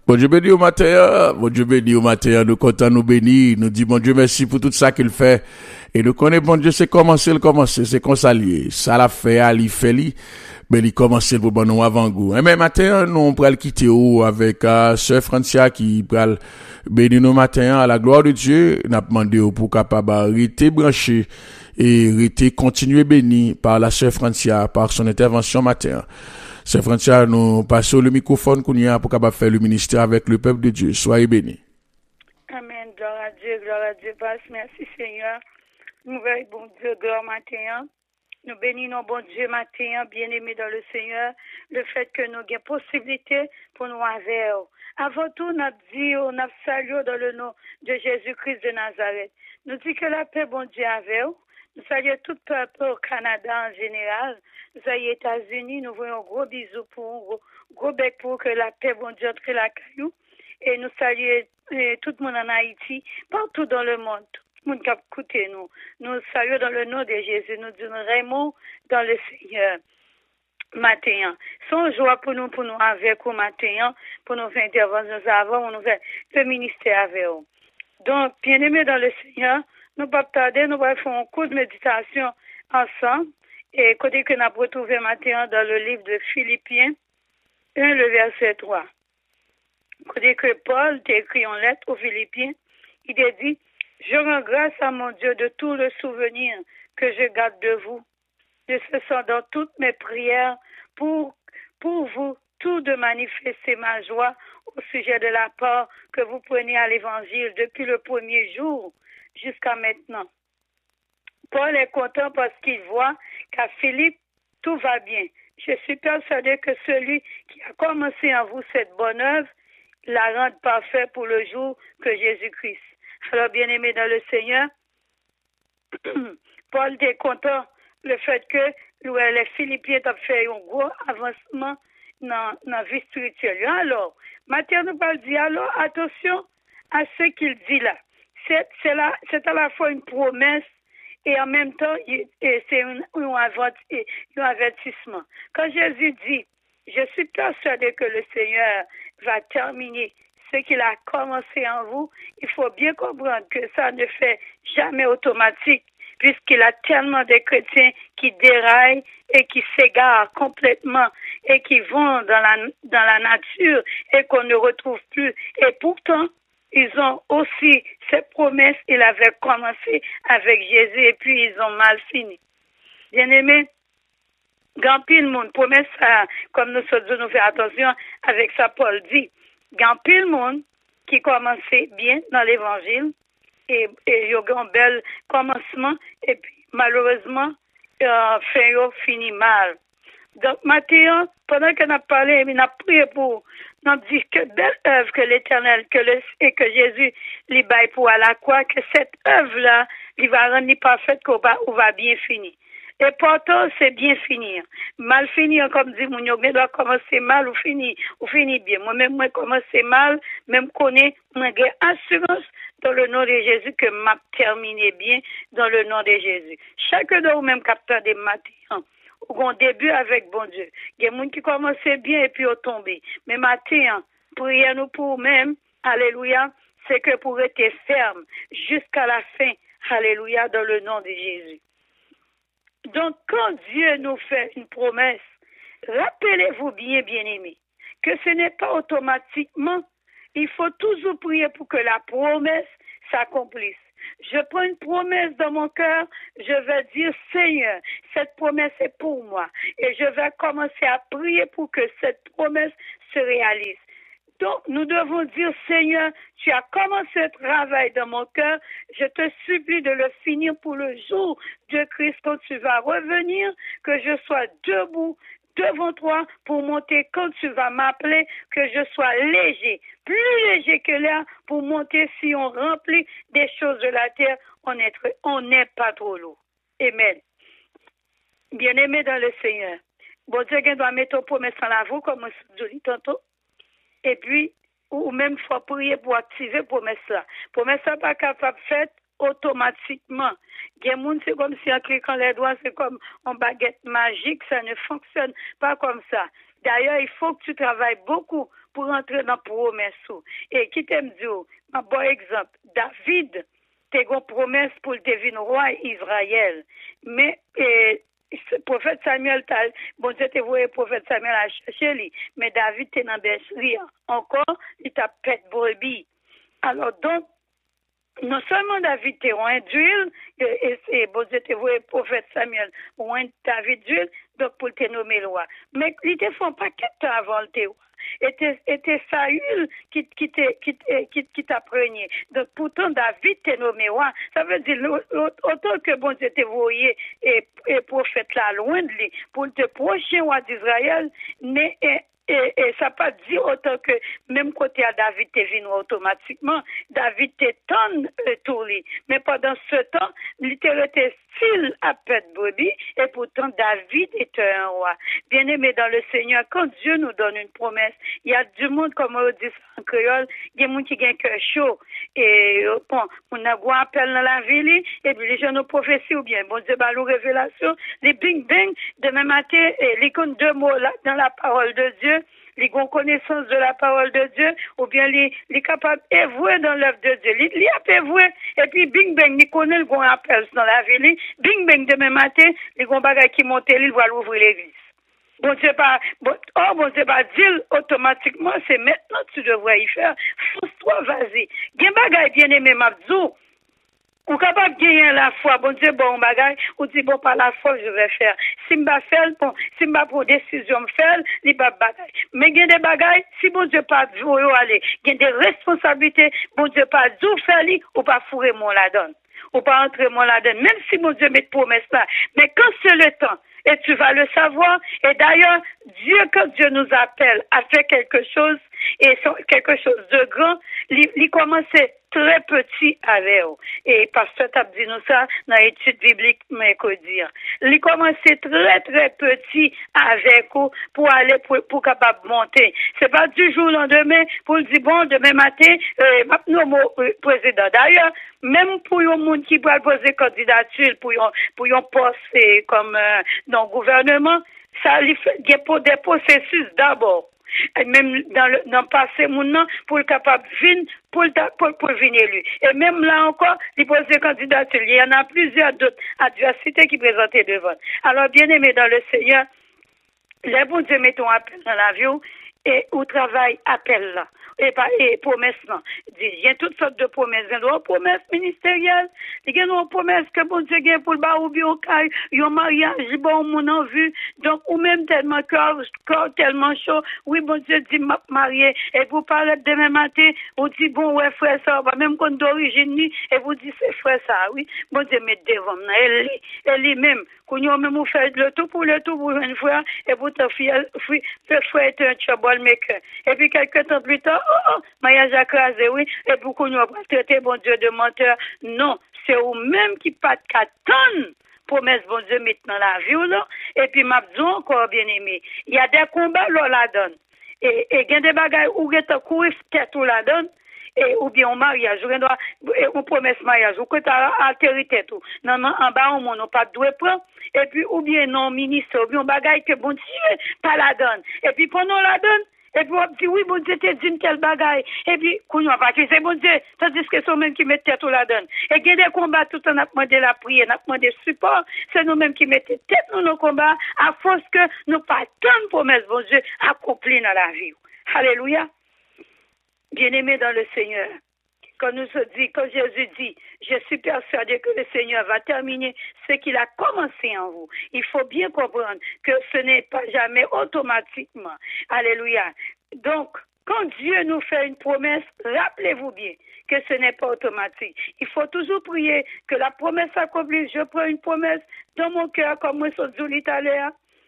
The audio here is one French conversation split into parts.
Bon Dieu béni au matin, bon Dieu béni au matin, nous comptons nous bénir, nous disons bon Dieu merci pour tout ça qu'il fait. Et nous connaissons bon Dieu, c'est commencer, c'est qu'on s'allie. Ça l'a fait, il fait, mais il commence pour bon nous avant goût. Et même matin, nous on le quitter avec Sœur Francia qui pral bénir nos matins à la gloire de Dieu. N'a demandé pour capable rester branché et rester continuer béni par la Sœur Francia, par son intervention matin. Sœur Francia, nous passons le microphone qu'on y a pour capable faire le ministère avec le peuple de Dieu. Soyez bénis. Amen. Gloire à Dieu, merci Seigneur. Nous veillons, bon Dieu, gloire matin. Nous bénissons, bon Dieu, matin, bien-aimés dans le Seigneur, le fait que nous avons possibilité pour nous avoir. Avant tout, nous disons, nous saluons dans le nom de Jésus-Christ de Nazareth. Nous disons que la paix, bon Dieu, avec vous. Nous saluons tout peuple au Canada en général. Nous saluons aux États-Unis. Nous voyons un gros bisou pour vous, gros bec pour que la paix, bon Dieu, entre la caillou. Et nous saluons tout le monde en Haïti, partout dans le monde. Tout le monde qui a écouté nous. Nous saluons dans le nom de Jésus. Nous disons Raymond dans le Seigneur. Matin. Son joie pour nous avec vous matin, pour nous faire intervention avant, nous faire le ministère avec vous. Donc, bien-aimés dans le Seigneur, nous ne pouvons pas tarder, nous allons faire un cours de méditation ensemble. Et côté que nous avons retrouvé matin dans le livre de Philippiens 1, le verset 3. Côté que Paul t'a écrit en lettre aux Philippiens, il a dit, je rends grâce à mon Dieu de tout le souvenir que je garde de vous. Je ce dans toutes mes prières pour vous tout de manifester ma joie au sujet de la part que vous prenez à l'évangile depuis le premier jour jusqu'à maintenant. Paul est content parce qu'il voit qu'à Philippe, tout va bien. Je suis persuadé que celui qui a commencé en vous cette bonne œuvre la rende parfaite pour le jour que Jésus-Christ. Alors, bien-aimé dans le Seigneur, Paul est content le fait que les Philippiens ont fait un gros avancement dans la vie spirituelle. Alors, Matthieu nous parle dire, alors, attention à ce qu'il dit là. C'est à la fois une promesse et en même temps, c'est un avertissement. Quand Jésus dit, je suis persuadé que le Seigneur va terminer ce qu'il a commencé en vous, il faut bien comprendre que ça ne fait jamais automatique, puisqu'il y a tellement de chrétiens qui déraillent et qui s'égarent complètement et qui vont dans la nature et qu'on ne retrouve plus. Et pourtant, ils ont aussi cette promesse, il avait commencé avec Jésus et puis ils ont mal fini. Bien-aimés, grand pile monde, promesse, comme nous sommes nous faire attention avec ça, Paul dit, grand pile monde qui commençait bien dans l'évangile, et il y a un bel commencement, et puis malheureusement, fin fini mal. Donc, Matthieu, pendant qu'on a parlé, on a prié pour, on a dit que belle œuvre que l'Éternel, et que Jésus lui baille pour à la croix, que cette œuvre-là, il va rendre parfaite, qu'on va bien finir. Et pourtant, c'est bien finir. Mal finir, comme dit Mounio, mais doit commencer mal ou finir bien. Moi-même, moi, commencer mal, même connais, moi, j'ai assurance dans le nom de Jésus que m'a terminé bien dans le nom de Jésus. Chacun de vous, même capteur des matins, au début avec bon Dieu. Il y a des gens qui commençaient bien et puis ont tombé. Mais matin, priez-nous pour même, alléluia, c'est que pour être ferme jusqu'à la fin, alléluia, dans le nom de Jésus. Donc, quand Dieu nous fait une promesse, rappelez-vous bien, bien-aimés, que ce n'est pas automatiquement, il faut toujours prier pour que la promesse s'accomplisse. Je prends une promesse dans mon cœur, je vais dire, Seigneur, cette promesse est pour moi. Et je vais commencer à prier pour que cette promesse se réalise. Donc, nous devons dire, Seigneur, tu as commencé le travail dans mon cœur. Je te supplie de le finir pour le jour de Christ quand tu vas revenir, que je sois debout devant toi pour monter quand tu vas m'appeler, que je sois léger, plus léger que l'air pour monter si on remplit des choses de la terre, on n'est pas trop lourd. Amen. Bien-aimé dans le Seigneur. Bon Dieu, il doit mettre une promesse en la vous, comme je dis tantôt. Et puis, ou même faut prier pour activer promesse là. Promesse là pas capable faite automatiquement. Il y a des gens, c'est comme si en cliquant les doigts, c'est comme une baguette magique, ça ne fonctionne pas comme ça. D'ailleurs, il faut que tu travailles beaucoup pour rentrer dans la promesse. Et qui t'aime dire, un bon exemple, David, t'es une promesse pour devenir roi Israël. Mais, le prophète Samuel, bon Dieu te voyé prophète Samuel a cherché lui, mais David t'es dans bergerie. Encore, il t'a pète brebis. Alors donc, non seulement David t'es roi d'huile, et bon Dieu te voyé prophète Samuel, roi David d'huile, donc pour te nommer roi. Mais il te font pas qu'être avant le te roi. Et Saül qui t'a prégné. Donc, pourtant, David t'est nommé roi. Ça veut dire, autant que bon Dieu te voyé et prophète là, loin de lui, pour te prochain roi d'Israël, mais, et ça pas dit autant que même côté à David t'est venu automatiquement, David t'est tonne tout lui. Mais pendant ce temps, littéralement, style à pète brebis, et pourtant David était un roi. Bien aimé dans le Seigneur, quand Dieu nous donne une promesse, il y a du monde, comme on dit en créole, il y a des gens qui ont un cœur chaud. Et bon, on a un appel dans la ville, et puis les gens nous prophéties ou bien, bon Dieu, bah, nous révélation, les bing bang, demain matin, les comptes deux mots là, dans la parole de Dieu, les ont connaissance de la parole de Dieu, ou bien les capables d'œuvrer dans l'œuvre de Dieu. Les œuvrer, et puis bing bang, les connaissent le bon appel dans la ville, bing bang demain matin, les ont bagages qui montent, ils vont ouvrir l'église. Bon Dieu pas, bon Dieu pas dire automatiquement, c'est maintenant que tu devrais y faire. Fonce-toi, vas-y. Gen bagaille bien aimé, Mabzou. Ou capable de gagner la foi, bon Dieu, bon bagaille, ou dit, bon, par la foi, je vais faire. Si m'ba faire, bon, si m'ba pour décision me faire, li pas bagaille. Mais il y a des bagailles, si bon Dieu pas dit, ou aller, il y a des responsabilités, bon Dieu pas dit, ou faire li, ou pas fourrer mon la donne. Ou pas entrer mon la donne. Même si mon Dieu met promesse là. Mais quand c'est le temps, et tu vas le savoir, et d'ailleurs, Dieu, quand Dieu nous appelle à faire quelque chose, et quelque chose de grand, il commence très petit avec eux. Et pasteur t'a dit nous ça dans l'étude biblique mercredi. Il commence très très petit avec eux pour aller pour capable monter. C'est pas du jour au lendemain pour dire bon demain matin nous président. D'ailleurs, même pour un monde qui va poser candidature pour un poste comme dans le gouvernement, ça lui fait des processus d'abord. Et même dans le passé maintenant pour le capable venir pour venir élu. Et même là encore, il pose des candidatures. Il y en a plusieurs d'autres adversités qui présentaient devant. Alors bien aimé dans le Seigneur, les bons Dieu mettons appel dans l'avion et au travail appel là. Et promesses non. Il y a toutes sortes de promesses. Il y a des promesses ministérielles. Il y a des promesses que bon Dieu gagne pour le bar ou bien au cas, il y a un mariage, bon, mon en vue. Donc, ou même tellement corps tellement chaud. Oui, bon Dieu dit, m'a marié. Et vous parlez demain matin, vous dit, bon, ouais, frère, ça, même quand d'origine, et vous dit, c'est frère, ça, oui. Bon Dieu, met devant, elle même, qu'on y a même vous fait le tout pour une fois, et vous te le frère est un trouble maker. Et puis, quelques temps plus tard, mariage a crasé, oui, et beaucoup nous pas traité, bon Dieu, de menteur. Non, c'est vous-même qui pas de 4 tonnes. Promesse, bon Dieu, maintenant la vie, là. Et puis, m'a dit encore, bien aimé, il y a des combats, là, la donne. Et il y a des bagailles où il y a courir, tête ou la donne. Et, ou bien, un mariage, on promesse mariage, ou que t'as altéré tout. Non, en bas, on n'a pas de doué prendre. Et puis, ou bien, non, ministre, ou bien, un bagaille que bon Dieu, pas la donne. Et puis, pendant la donne, et puis, on dit, oui, bon Dieu, t'es dit une telle bagaille. Et puis, qu'on n'a pas c'est bon Dieu, tandis que c'est nous-mêmes qui mettons tête ou la donne. Et qu'il y a des combats, tout en a demandé la prière, on a demandé le support, c'est nous-mêmes qui mettons tête dans nos combats, à force que nous pas tant de promesses, bon Dieu, accomplis dans la vie. Alléluia. Bien-aimés dans le Seigneur. Quand Jésus dit, je suis persuadé que le Seigneur va terminer ce qu'il a commencé en vous. Il faut bien comprendre que ce n'est pas jamais automatiquement. Alléluia. Donc, quand Dieu nous fait une promesse, rappelez-vous bien que ce n'est pas automatique. Il faut toujours prier que la promesse s'accomplisse. Je prends une promesse dans mon cœur, comme moi, sur l'Italien.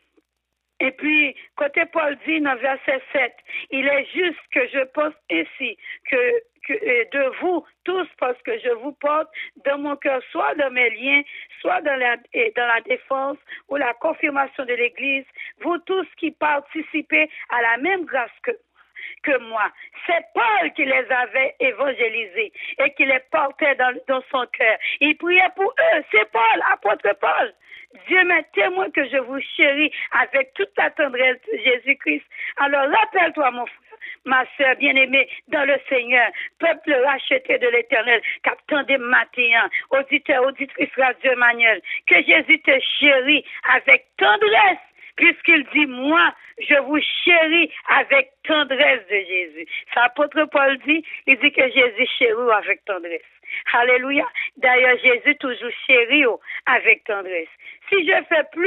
Et puis, côté Paul dit dans verset 7, il est juste que je pense ainsi que de vous tous, parce que je vous porte dans mon cœur, soit dans mes liens, soit dans la défense ou la confirmation de l'Église, vous tous qui participez à la même grâce que moi. C'est Paul qui les avait évangélisés et qui les portait dans son cœur. Il priait pour eux. C'est Paul, apôtre Paul. Dieu m'est témoin que je vous chéris avec toute la tendresse de Jésus-Christ. Alors rappelle-toi, mon frère, ma sœur bien-aimée dans le Seigneur, peuple racheté de l'Éternel, captain des matins, auditeur, auditrice Radio Emmanuel, que Jésus te chérit avec tendresse, puisqu'il dit, moi, je vous chéris avec tendresse de Jésus. Ça, apôtre Paul dit, il dit que Jésus chérit avec tendresse. Alléluia. D'ailleurs, Jésus toujours chérit avec tendresse. Si je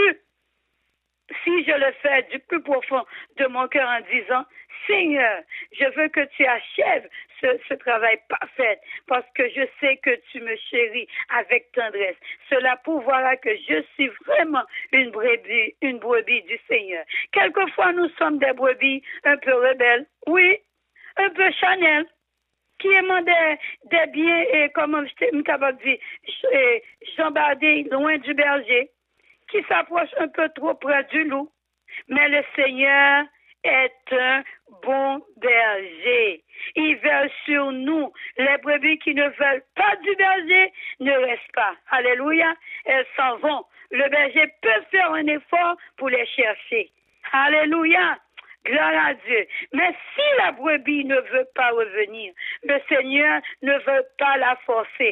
le fais du plus profond de mon cœur en disant, Seigneur, je veux que tu achèves ce travail parfait parce que je sais que tu me chéris avec tendresse. Cela prouvera que je suis vraiment une brebis du Seigneur. Quelquefois, nous sommes des brebis un peu rebelles, oui, un peu chanel, qui aiment des biens, et comme je t'ai capable de dire, jambardés loin du berger, qui s'approchent un peu trop près du loup. Mais le Seigneur est un bon berger. Il veille sur nous. Les brebis qui ne veulent pas du berger ne restent pas. Alléluia. Elles s'en vont. Le berger peut faire un effort pour les chercher. Alléluia. Gloire à Dieu. Mais si la brebis ne veut pas revenir, le Seigneur ne veut pas la forcer.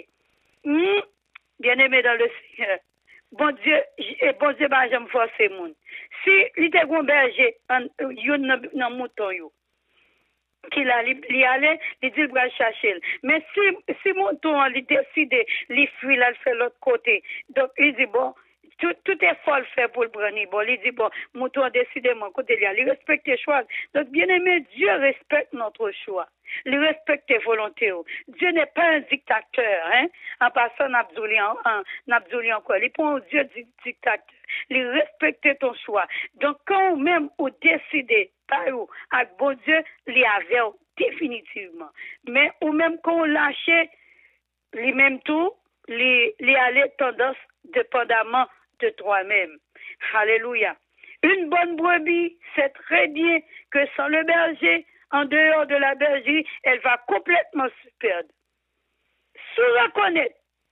Bien-aimé dans le Seigneur. Bon Dieu, bah, j'aime forcer moun. Si il te gon berger, yon nan mouton yo, qui la li ale, li dit bra chercher. Mais si mouton li décide, li fuit là fait l'autre côté. Donc il dit bon, tout est folle fait pour le prendre. Bon, il dit bon, mouton a décidé mon côté là, il respecte les choix. Donc bien aimé, Dieu respecte notre choix. Il respecte tes volontés. Dieu n'est pas un dictateur, hein. En passant, n'absouli encore. Il prend Dieu dictateur. Il respecte ton choix. Donc, quand même, vous décidez, par où, avec bon Dieu, il y avait définitivement. Mais, ou même quand on lâche, les mêmes tout, les aller tendance dépendamment de toi-même. Alléluia. Une bonne brebis sait très bien que sans le berger, en dehors de la bergerie, elle va complètement se perdre. Si vous reconnaissez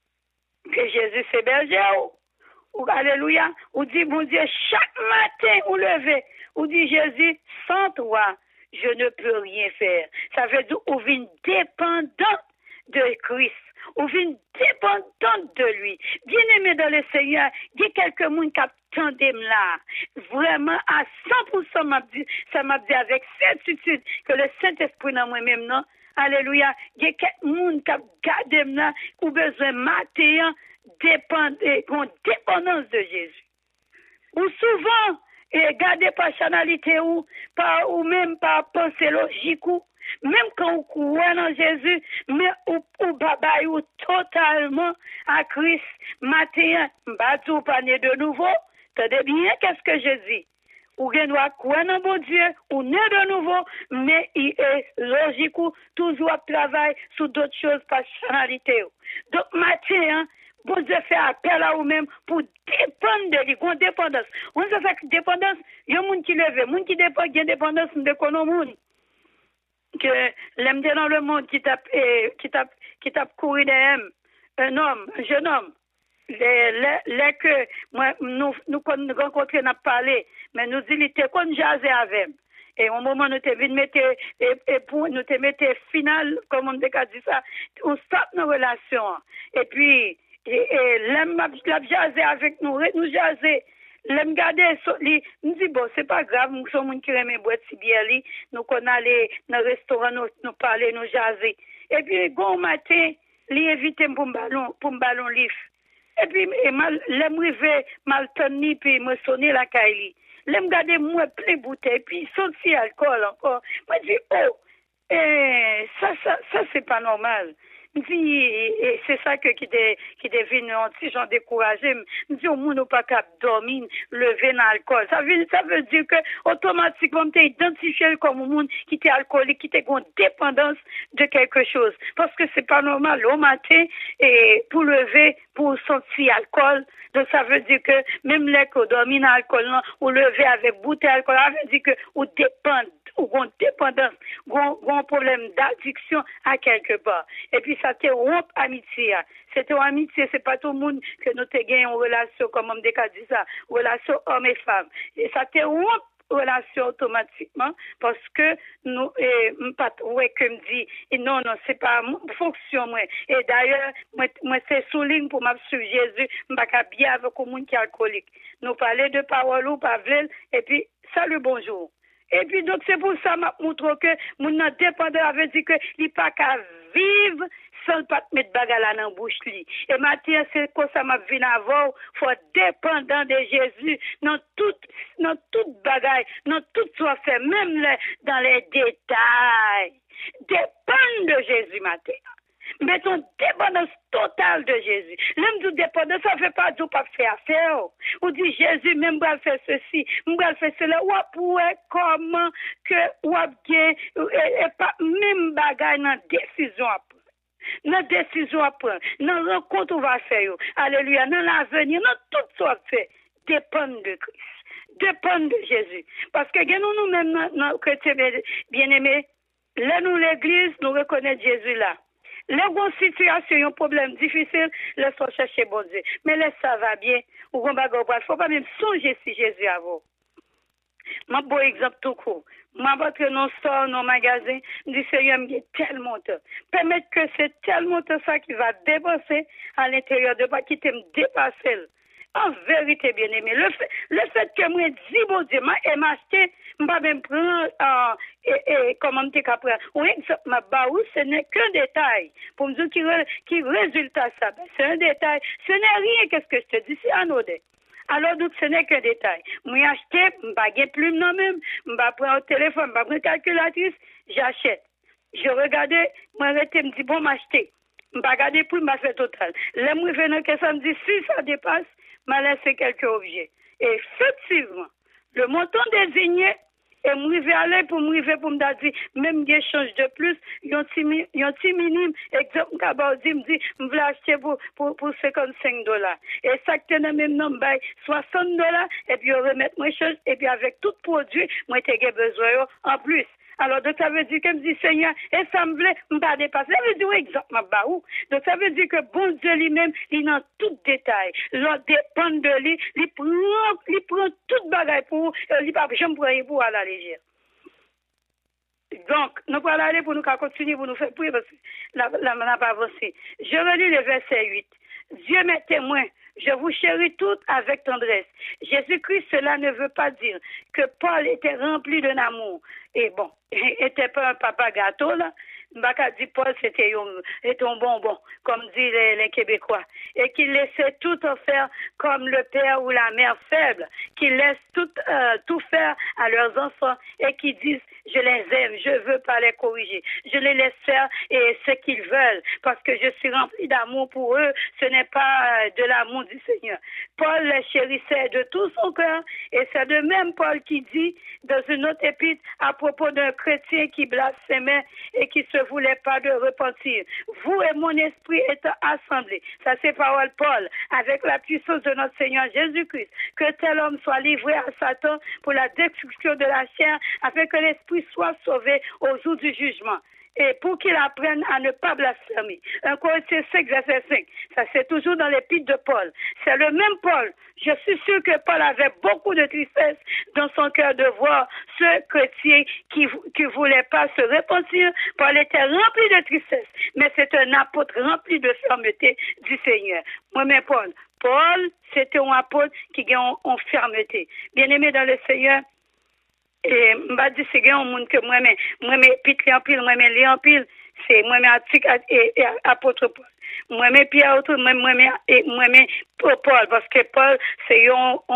que Jésus c'est berger, ou alléluia, ou dit, mon Dieu, chaque matin, vous levez, ou dit Jésus, sans toi, je ne peux rien faire. Ça veut dire, vous êtes dépendant de Christ. Ou vient dépendante de lui. Bien-aimé dans le Seigneur, il y a quelques personnes qui attendent là. Vraiment, à 100%, ça m'a dit avec certitude que le Saint-Esprit dans moi-même, non? Alléluia. Il y a quelques personnes qui gardent là, qui ont besoin de matin, dépendance de Jésus. Ou souvent, gardez par chanalité ou même par pensée logique ou même quand vous croyez en Jésus, mais vous babayez totalement à Christ. Matin, vous pas né de nouveau. Tenez bien, qu'est-ce que je dis? Ou doit croire en bon Dieu, ou né de nouveau, mais il est logique ou toujours travailler sur d'autres choses par chanalité. Donc, matin, bon Dieu fait appel à vous-même pour dépendre de lui, une dépendance. On se fait dépendance, il y a des gens qui lèvent, des gens qui dépendent, il y a dépendance de l'économie. Que l'aime dans le monde qui tape couru derrière un homme, un jeune homme. Les que moi nous rencontrés n'a parlé, mais nous dit il était qu'on jaser avec. Et au moment nous te vinn mettre et pour nous te mettre final comme on dit ça, on stop nos relations. Et puis l'aime la jaser avec nous jaser. L'aime garder, nous dit bon, c'est pas grave, nous sommes gens qui aiment boire si bien, nous qu'on allait dans le restaurant, nous parler, nous jaser. Et puis, bon matin, les inviter pour me ballon livre. Et puis, l'aime river, mal tenu, puis me sonner la caille. L'aime garder, moi, plein bouteille, puis sorti alcool encore. Moi, je dis, oh, ça, c'est pas normal. Et c'est ça qui devine un petit genre découragé. Je dis au monde pas capable dormir, lever dans l'alcool. Ça veut dire que automatiquement tu es identifié comme un monde qui est alcoolique, qui est en dépendance de quelque chose. Parce que c'est pas normal au matin et pour lever, pour sentir alcool. Donc ça veut dire que même les qui dorment dans l'alcool, ou lever avec bouteille d'alcool, ça veut dire que ou dépend ou une dépendance, ou un problème d'addiction à quelque part. Et puis ça te rompt amitié. C'est une amitié, c'est pas tout le monde que nous te gagnons en relation, comme on dit ça, relation homme et femme. Et ça te rompt relation automatiquement parce que nous pas ouais que me dit non c'est pas fonction moi et d'ailleurs moi c'est souligne pour m'a suivre Jésus m'pas ka bien avec un monde qui est alcoolique nous parler de parole ou pas et puis salut bonjour et puis donc c'est pour ça m'a montre que mon dépendant avait dit que il pas qu'à vivre sans pas mettre bagarre dans bouche li et Matthieu c'est quoi ça m'a vinn avant faut dépendant de Jésus dans toute bagaille dans tout soit fait même dans les détails dépend de Jésus Matthieu. Mettons dépendance totale de Jésus. L'homme dit dépendance, ça ne fait pas du pas faire affaire. Ou dit Jésus, même va faire ceci, même va faire cela. Ou pour comment que ou bien et pas même bagaille dans décision à prendre. Dans décision à prendre, dans rencontre on va faire. Alléluia, dans l'avenir, dans tout ça fait dépend de Christ. Dépend de Jésus. Parce que nous-mêmes, nos chrétiens bien-aimés, là nous l'église, nous reconnaissons Jésus là. Les bonnes situations, un problème difficile, laisse-moi chercher bon Dieu. Mais laisse ça va bien. Ou il ne faut pas même songer si Jésus a vous. Un bon exemple tout court. Moi, votre non store, non magasin, du Seigneur, il y a tel montant. Permettre que c'est tel montant ça qui va dépenser à l'intérieur de pas quitter me dépasser. En vérité, bien aimé, le fait que moi dis bon Dieu, m'acheter, m'a même prendre comment me prendre. Oui, ma baou, ce n'est qu'un détail. Pour me dire qui résultat ça, c'est un détail. Ce n'est rien, qu'est-ce que je te dis, c'est anodin. Alors, donc, ce n'est qu'un détail. Moi, acheter, m'baguer plus non même, m'ba prendre au téléphone, m'ba prendre calculatrice, j'achète. Je regardais, moi, arrêté, me dit bon, m'acheter. M'ba regarder pour m'a fait total. Là, moi, venant que ça me dit, si ça dépasse, m'a laissé quelques objets. Et effectivement, le montant désigné, et m'rivé aller pour m'river pour me dire, même des change de plus, yon ti minime, exemple, m'kaba dit, m'dit, m'vle acheter pour $55. Et ça que t'en même non, bay, $60, et puis on remet moins change, et puis avec tout produit, moi, t'ai besoin en plus. Alors, donc, ça veut dire que me dit Seigneur, et ça me plaît, me pas dépasser. Ça veut dire exactement, où. Donc, ça veut dire que bon Dieu lui-même, il dans tout détail. L'on dépend de lui, il prend toute bagaille pour, il pas jamais prendre pour à la légère. Donc, nous allons aller pour nous continuer, pour nous faire prier, parce que là, on n'a pas avancé. Je relis le verset 8. Dieu m'est témoin. Je vous chéris toutes avec tendresse. Jésus-Christ, cela ne veut pas dire que Paul était rempli d'un amour. Et bon, il n'était pas un papa gâteau, là. Mbaka dit Paul, c'était un bonbon, comme disent les Québécois. Et qu'il laissait tout faire comme le père ou la mère faible, qui laissent tout faire à leurs enfants et qui disent, je les aime, je veux pas les corriger. Je les laisse faire et ce qu'ils veulent, parce que je suis rempli d'amour pour eux. Ce n'est pas de l'amour du Seigneur. Paul les chérissait de tout son cœur, et c'est de même Paul qui dit dans une autre épître à propos d'un chrétien qui blasphémait et qui se voulait pas de repentir. Vous et mon esprit étant assemblés, ça c'est parole Paul, avec la puissance de notre Seigneur Jésus-Christ, que tel homme soit livré à Satan pour la destruction de la chair, afin que l'esprit soit sauvé au jour du jugement. Et pour qu'il apprenne à ne pas blasphémer. 1 Corinthiens 5, verset 5. Ça, c'est toujours dans l'épître de Paul. C'est le même Paul. Je suis sûr que Paul avait beaucoup de tristesse dans son cœur de voir ce chrétien qui voulait pas se repentir. Paul était rempli de tristesse. Mais c'est un apôtre rempli de fermeté du Seigneur. Moi-même, Paul, c'était un apôtre qui a en fermeté. Bien-aimé dans le Seigneur, et m'a dit c'est un monde que moi Pitre en pile, moi li en pile, c'est moi article et apôtre Paul. Moi Pierre autour, moi Paul, parce que Paul c'est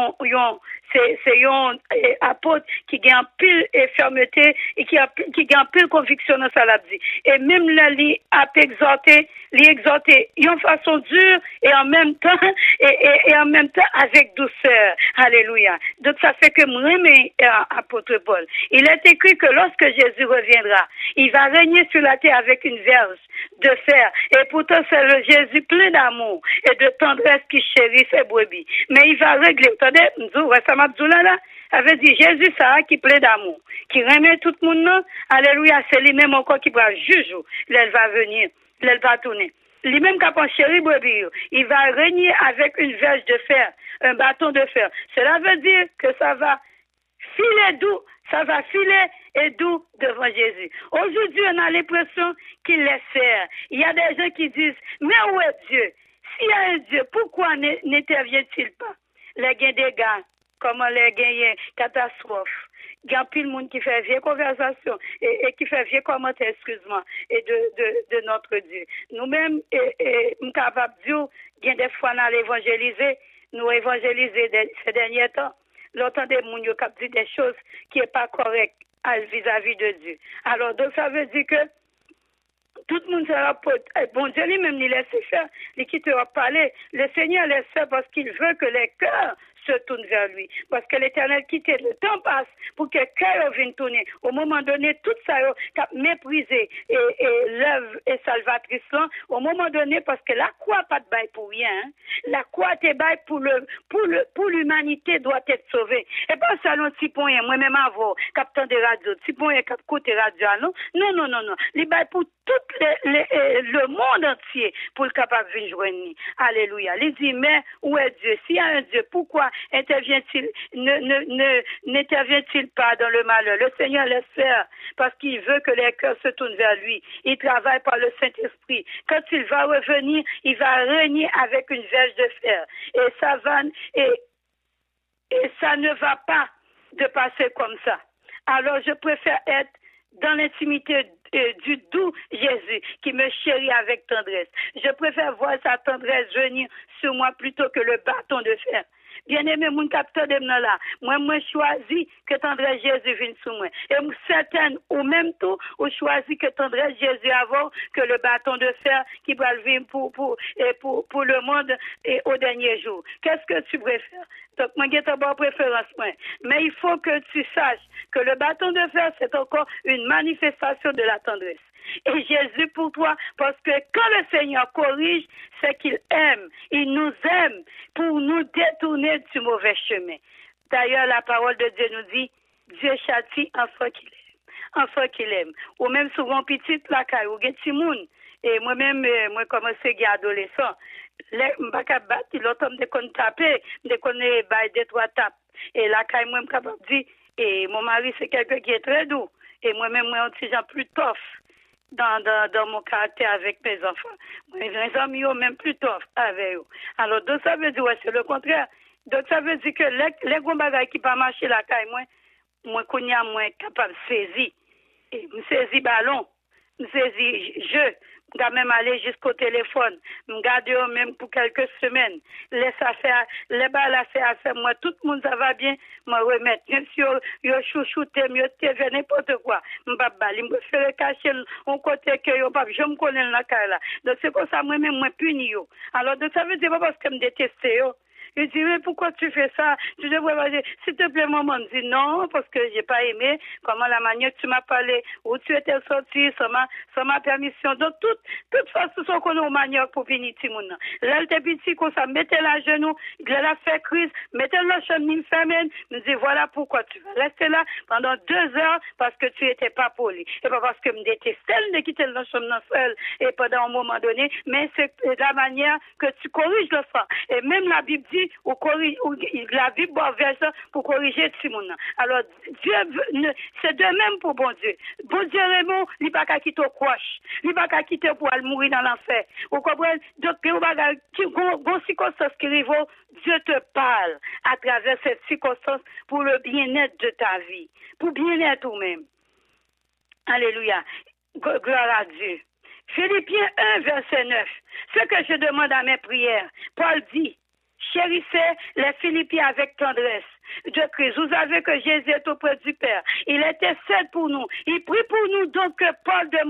un apôtre qui a pile et fermeté et qui a pile conviction dans ça l'a dit. Et même là li a exhorté une façon dure et en même temps avec douceur. Alléluia. Donc ça fait que moi apôtre Paul. Il est écrit que lorsque Jésus reviendra, il va régner sur la terre avec une verge de fer. Et pourtant c'est le Jésus plein d'amour et de tendresse qui chérit ses brebis. Mais il va régler. Attendez, ça m'a dit là. Avait dit Jésus ça qui plein d'amour, qui remet tout le monde. Alléluia, c'est lui-même encore qui va juger. Il va venir, il va tourner. Lui-même qui a pas chéri brebis, il va régner avec une verge de fer, un bâton de fer. Cela veut dire que ça va filer doux, ça va filer et doux devant Jésus. Aujourd'hui, on a l'impression qu'il laisse faire. Il y a des gens qui disent, mais où est Dieu? S'il y a un Dieu, pourquoi n'intervient-il pas? Les gains des gars, comment les gains catastrophe. Il y a plus de monde qui fait vieille conversation et qui fait vieux commentaire, excuse-moi, et de notre Dieu. Nous-mêmes, nous capables de dire, il y a des fois, nous évangéliser, nous évangéliser ces derniers temps. L'autant des gens qui disent des choses qui ne sont pas correctes vis-à-vis de Dieu. Alors, donc, ça veut dire que tout le monde sera bon Dieu lui-même, il laisse faire, il quittera parler. Le Seigneur laisse faire parce qu'il veut que les cœurs se tournent vers lui. Parce que l'Éternel quitte, le temps passe pour que le cœur vienne tourner. Au moment donné, tout ça a méprisé et l'œuvre est salvatrice là. Au moment donné, parce que la croix pas de bail pour rien. Hein? La croix est bail pour l'humanité doit être sauvée. Et pas seulement si pour rien, moi-même avant, captant de radio, si pour rien, cap côté radio, non. Non. Les bail pour tout le monde entier pour le capable de joindre. Alléluia. Il dit, mais où est Dieu? S'il y a un Dieu, pourquoi n'intervient-il pas dans le malheur? Le Seigneur laisse faire parce qu'il veut que les cœurs se tournent vers lui. Il travaille par le Saint-Esprit. Quand il va revenir, il va régner avec une verge de fer. Et ça ne va pas de passer comme ça. Alors je préfère être dans l'intimité du doux Jésus qui me chérit avec tendresse. Je préfère voir sa tendresse venir sur moi plutôt que le bâton de fer. Bien-aimé, mon capteur de là, moi choisis que tendresse Jésus vienne sur moi. Et certaines, ou même tout, ou choisis que tendresse Jésus avant que le bâton de fer qui va venir pour le monde et au dernier jour. Qu'est-ce que tu préfères? Donc, moi, j'ai ta bonne préférence, moi. Mais il faut que tu saches que le bâton de fer, c'est encore une manifestation de la tendresse. Et Jésus pour toi, parce que quand le Seigneur corrige, c'est qu'il aime. Il nous aime pour nous détourner du mauvais chemin. D'ailleurs, la parole de Dieu nous dit, Dieu châtie enfant qu'il aime. Enfant qu'il aime. Ou même souvent petite la caille, ou petit moun. Et moi-même, moi commencé à adolescent. M'baka battre, l'autre me déconne taper, me déconne bailler deux, trois tapes. Et la caille, moi, m'capable dit, et mon mari, c'est quelqu'un qui est très doux. Et moi-même, moi, un petit gens plus tough. Dans mon caractère avec mes enfants. Mes amis sont même plus tough avec eux. Alors, donc ça veut dire, ouais, c'est le contraire. Donc ça veut dire que les gros bagages qui pas marcher la caille, moi, connais moins capable de saisir. Et me saisir ballon, me saisir jeu. Je vais même aller jusqu'au téléphone. Je garder même pour quelques semaines. Laisse faire, les balles à faire, moi, tout le monde, ça va bien, me remettre. Même si yo chouchouté, yo TV, n'importe quoi. Je me fais cacher un côté que yo pas, je me connais dans la carrière là. Donc c'est pour ça, moi-même, moi, puni yo. Alors, donc ça veut dire pas parce que je me déteste yo. Je dis, mais pourquoi tu fais ça? Tu devrais pas dire, s'il te plaît, maman, me dit non, parce que j'ai pas aimé comment la manière que tu m'as parlé, où tu étais sorti, sans ma permission. Donc, toute façon qu'on a une manière pour finir Timoun. Là, elle était petit, qu'on ça mettait la genou, elle a fait crise, mettait le chemin fermé, me dit, voilà pourquoi tu vas rester là pendant 2 heures, parce que tu étais pas poli. Et pas parce que me détestais de quitter le chemin seul, et pendant un moment donné, mais c'est la manière que tu corriges le sang. Et même la Bible dit, ou la Bible verset pour corriger tout le monde. Alors, Dieu, c'est de même pour bon Dieu. Bon Dieu, Raymond, il n'y a pas qu'à quitter au croche. Il n'y a pas qu'à quitter pour aller mourir dans l'enfer. Vous comprenez? Donc, il y a une circonstance qui arrive, Dieu te parle à travers cette circonstance pour le bien-être de ta vie. Pour bien-être toi-même. Alléluia. Gloire à Dieu. Philippiens 1, verset 9. Ce que je demande à mes prières, Paul dit, chérissez les Philippiens avec tendresse de Christ. Vous savez que Jésus est auprès du Père. Il était seul pour nous. Il prie pour nous, donc que Paul demande